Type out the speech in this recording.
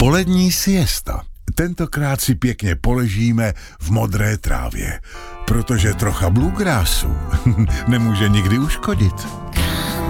Polední siesta. Tentokrát si pěkně poležíme v modré trávě, protože trocha bluegrassu nemůže nikdy uškodit.